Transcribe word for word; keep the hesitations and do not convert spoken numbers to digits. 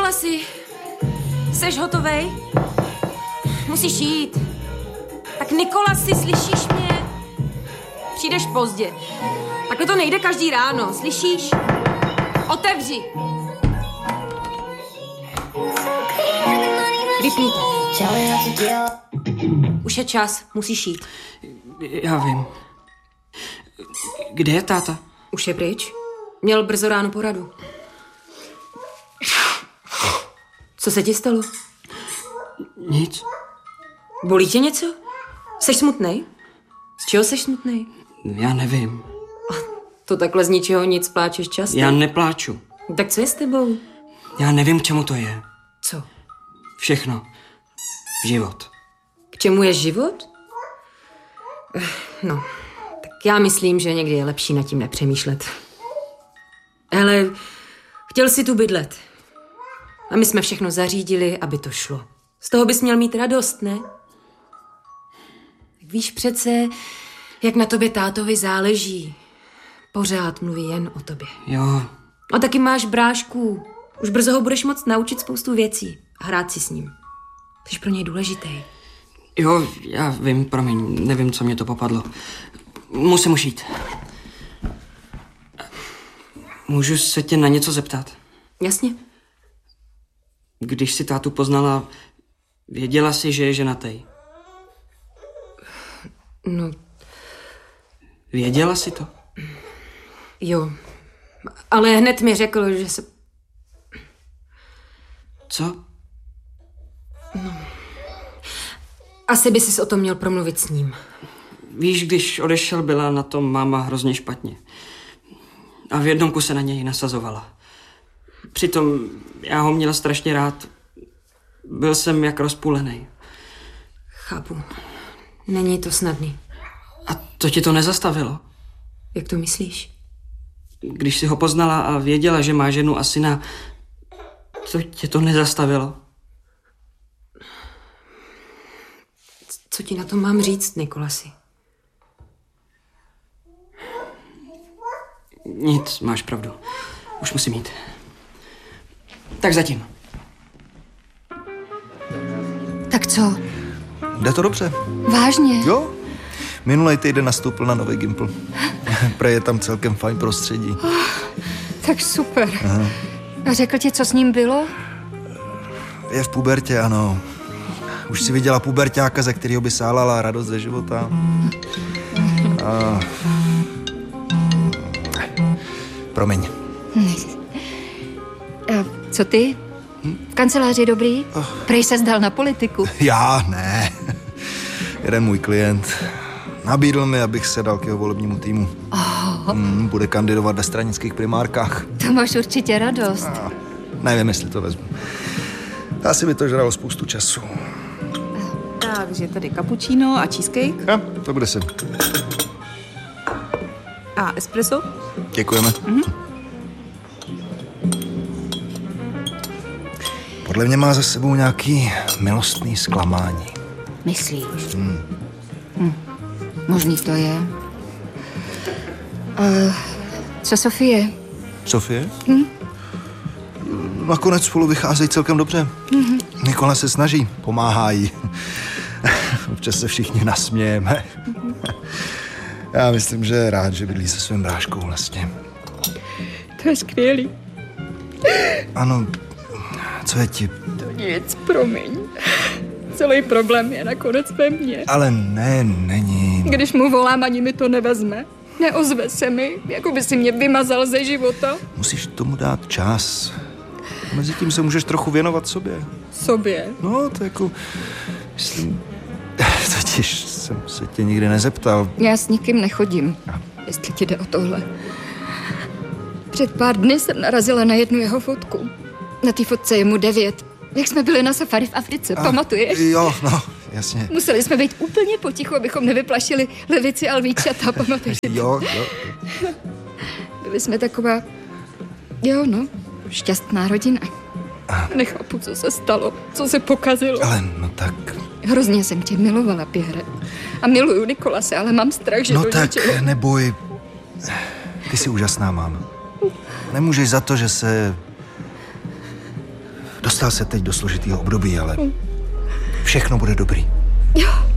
Nikolasi, seš hotovej? Musíš jít. Tak Nikolasi, slyšíš mě? Přijdeš pozdě. Takhle to nejde každý ráno, slyšíš? Otevři. Vypni to. Už je čas, musíš jít. Já vím. Kde je táta? Už je pryč. Měl brzo ráno poradu. Co se ti stalo? Nic. Bolí tě něco? Jseš smutnej? Z čeho seš smutnej? Já nevím. To takhle z ničeho nic pláčeš často? Já nepláču. Tak co je s tebou? Já nevím, k čemu to je. Co? Všechno. Život. K čemu je život? No, tak já myslím, že někdy je lepší nad tím nepřemýšlet. Hele, chtěl jsi tu bydlet. A my jsme všechno zařídili, aby to šlo. Z toho bys měl mít radost, ne? Tak víš přece, jak na tobě tátovi záleží. Pořád mluví jen o tobě. Jo. A taky máš brášku. Už brzo ho budeš moct naučit spoustu věcí a hrát si s ním. Jsi pro něj důležitý. Jo, já vím, promiň, nevím, co mě to popadlo. Musím už jít. Můžu se tě na něco zeptat? Jasně. Když jsi tátu poznala, věděla jsi, že je ženatý? No. Věděla jsi to? Jo. Ale hned mi řekl, že se... Co? No. Asi by sis o tom měl promluvit s ním. Víš, když odešel, byla na tom máma hrozně špatně. A v jednom kuse na něj nasazovala. Přitom já ho měla strašně rád. Byl jsem jak rozpůlený. Chápu. Není to snadný. A to tě to nezastavilo? Jak to myslíš? Když jsi ho poznala a věděla, že má ženu a syna, to tě to nezastavilo? Co ti na to mám říct, Nikolasi? Nic, máš pravdu. Už musím jít. Tak zatím. Tak co? Jde to dobře. Vážně? Jo. Minulý týden nastoupil na nový Gimpl. Prej je tam celkem fajn prostředí. Oh, tak super. Aha. A řekl ti, co s ním bylo? Je v pubertě, ano. Už si viděla puberťáka, ze kterého by sálala radost ze života. A... Promiň. A co ty? V kanceláři dobrý? Prej se zdal na politiku. Já ne. Jeden můj klient nabídl mi, abych se dal k jeho volebnímu týmu. Oh. Hmm, bude kandidovat ve stranických primárkách. To máš určitě radost. A, nevím, jestli to vezmu. Asi by to žralo spoustu času. Takže tady cappuccino a cheesecake. Ja, to bude sem. A espresso. Děkujeme. Mm-hmm. Podle mě má za sebou nějaký milostný zklamání. Myslíš? Hmm. Hm. Možný to je. Uh, co Sofie? Sofie? Hm? Nakonec spolu vycházejí celkem dobře. Mm-hmm. Nikola se snaží, pomáhá jí. Občas se všichni nasmějeme. Já myslím, že je rád, že bydlí se svým bráškou vlastně. To je skvělý. Ano, co je ti? To nic, promiň. Celý problém je nakonec ve mně. Ale ne, není. Když mu volám, ani mi to nevezme. Neozve se mi, jako by si mě vymazal ze života. Musíš tomu dát čas. Mezitím se můžeš trochu věnovat sobě. Sobě? No, to jako... Myslím... Totiž jsem se tě nikdy nezeptal. Já s nikým nechodím, jestli ti jde o tohle. Před pár dny jsem narazila na jednu jeho fotku. Na té fotce je mu devět. Jak jsme byli na safari v Africe, a, pamatuješ? Jo, no, jasně. Museli jsme být úplně potichu, abychom nevyplašili levici a lvíčata, pamatuješ? Jo, jo. Byli jsme taková, jo no, šťastná rodina. Nechápu, co se stalo, co se pokazilo. Ale no tak... Hrozně jsem tě milovala, Pierre. A miluju Nikolase, ale mám strach, že no do tak něčeho... neboj. Ty jsi úžasná máma. Nemůžeš za to, že se... Dostal se teď do složitého období, ale všechno bude dobrý. Jo.